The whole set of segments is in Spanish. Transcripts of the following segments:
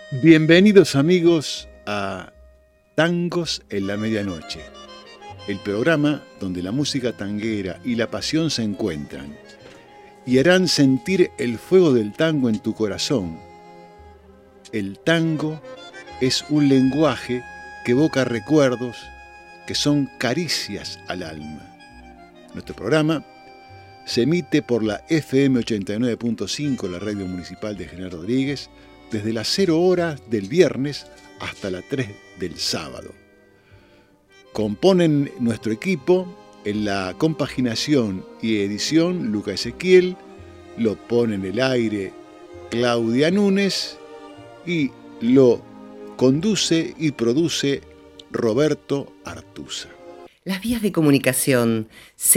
Bienvenidos amigos a Tangos en la Medianoche, el programa donde la música tanguera y la pasión se encuentran y harán sentir el fuego del tango en tu corazón. El tango es un lenguaje que evoca recuerdos que son caricias al alma. Nuestro programa se emite por la FM 89.5, la radio municipal de General Rodríguez, desde las 0 horas del viernes hasta las 3 del sábado. Componen nuestro equipo en la compaginación y edición Luca Ezequiel, lo pone en el aire Claudia Núñez y lo conduce y produce Roberto Artuza. Las vías de comunicación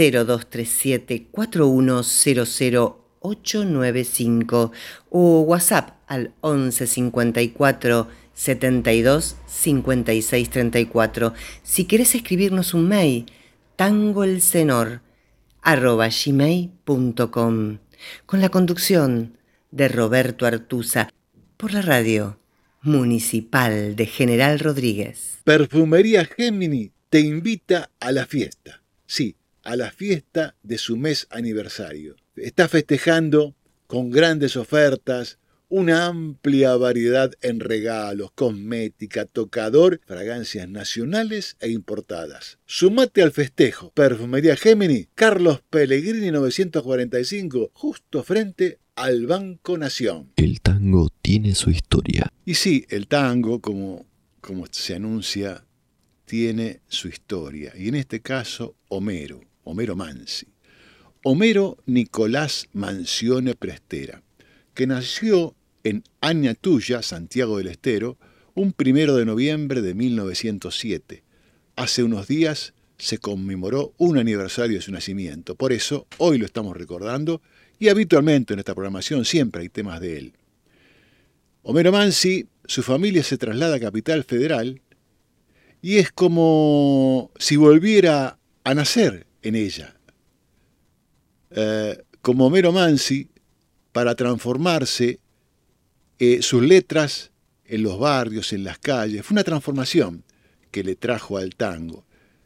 0237-4100-895 o WhatsApp al 11 54 72 56 34. Si querés escribirnos un mail, tangoelcenor@gmail.com, con la conducción de Roberto Artuza por la radio municipal de General Rodríguez. Perfumería Gemini te invita a la fiesta, sí, a la fiesta de su mes aniversario. Está festejando con grandes ofertas, una amplia variedad en regalos, cosmética, tocador, fragancias nacionales e importadas. Sumate al festejo. Perfumería Gemini, Carlos Pellegrini 945, justo frente al Banco Nación. El tango tiene su historia. Y sí, el tango, como se anuncia, tiene su historia, y en este caso Homero Mansi. Homero Nicolás Mancione Prestera, que nació en Añatuya, Santiago del Estero, un 1 de noviembre de 1907. Hace unos días se conmemoró un aniversario de su nacimiento, por eso hoy lo estamos recordando, y habitualmente en esta programación siempre hay temas de él. Homero Mansi, su familia se traslada a Capital Federal, y es como si volviera a nacer en ella. Como Homero Mansi, para transformarse sus letras en los barrios, en las calles, fue una transformación que le trajo al tango.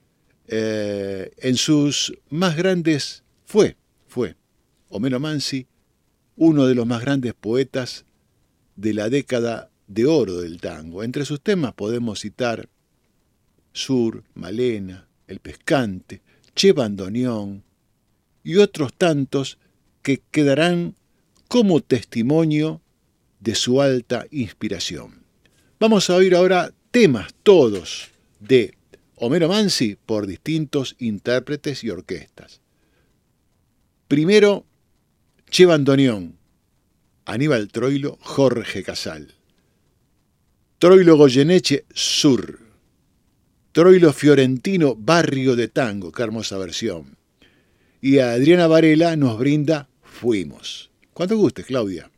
En sus más grandes fue Homero Mansi uno de los más grandes poetas de la década de oro del tango. Entre sus temas podemos citar Sur, Malena, El Pescante, Che Bandoneón y otros tantos que quedarán como testimonio de su alta inspiración. Vamos a oír ahora temas todos de Homero Mansi por distintos intérpretes y orquestas. Primero, Che Bandoneón, Aníbal Troilo, Jorge Casal. Troilo Goyeneche, Sur. Troilo Fiorentino, Barrio de Tango, qué hermosa versión. Y Adriana Varela nos brinda Fuimos. Cuando guste, Claudia.